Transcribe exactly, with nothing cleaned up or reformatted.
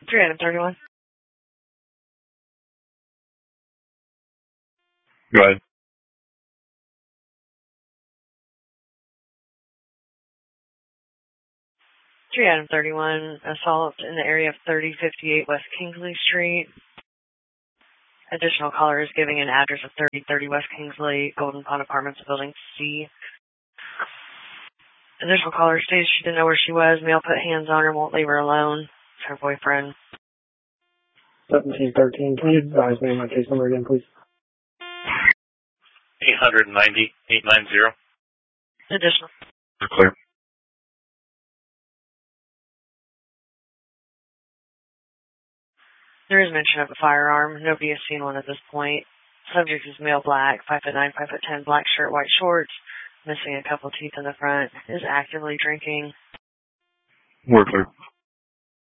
three Adam thirty-one. Go ahead. three Adam thirty-one, assault in the area of thirty fifty-eight West Kingsley Street. Additional caller is giving an address of thirty thirty West Kingsley, Golden Pond Apartments, Building C. Additional caller states she didn't know where she was. Male put hands on her, won't leave her alone. It's her boyfriend. seventeen thirteen, can you advise me on my case number again, please? eight ninety, eight ninety. Additional. Clear. There is mention of a firearm. Nobody has seen one at this point. Subject is male black, five foot nine, five foot ten, black shirt, white shorts, missing a couple teeth in the front, is actively drinking. We're clear.